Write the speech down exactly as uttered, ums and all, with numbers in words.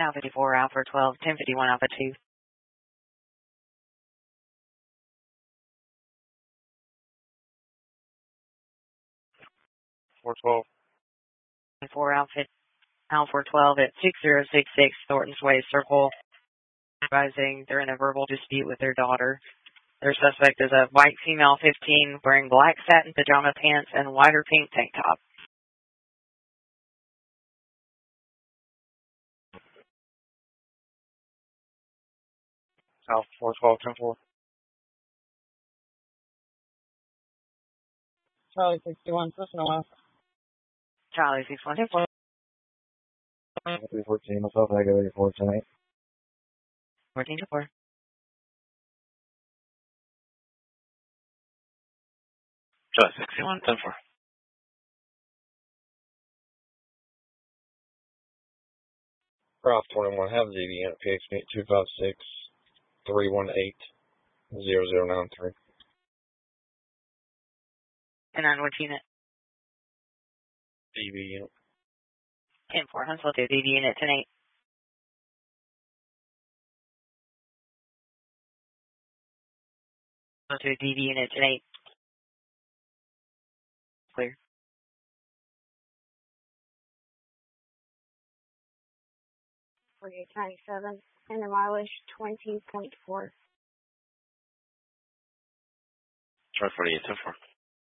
Alpha fifty-four, Alpha twelve, ten fifty-one, Alpha two. four twelve. four Alpha, Alpha twelve at six zero six six Thornton's Way Circle, advising they're in a verbal dispute with their daughter. Their suspect is a white female fifteen wearing black satin pajama pants and lighter pink tank top. Alpha four twelve, ten four. Charlie sixty-one, personal off. Charlie six one two four. three fourteen, myself, I go eighty-four tonight. fourteen to four. Charlie sixty-one, ten four. Ralph twenty-one, have the unit P X meet two five six, three one eight, zero zero nine three. And on which unit? D B unit. ten four, Huntsville to D B unit ten eight. To D B unit ten eight. Clear. forty-eight ninety-seven, and the mileage twenty point four. Try forty-eight ten four.